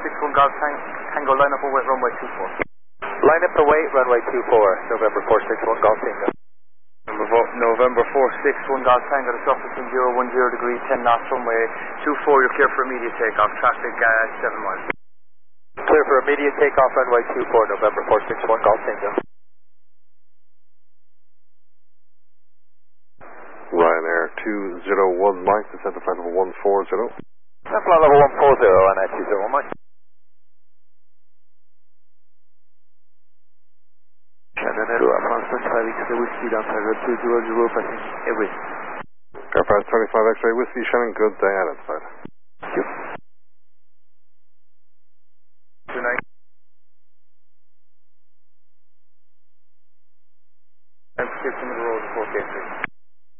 461 Golf Tango, line up away runway 24. Line up away runway 24, November 461 Golf Tango. November 461 Golf Tango, the surface in 010 degrees, 10 knots, runway 24, you're clear for immediate takeoff, traffic 7 miles. Clear for immediate takeoff, runway 24, November 461 Golf Tango. Ryanair 201 Mike, descent to flight level 140. Descent flight level 140, Ryanair 201 Mike. Shannon Edo, France 25 X-ray Whiskey, down target 200, passing Airways. Air France 25 X-ray Whiskey, Shannon, good day ahead, outside.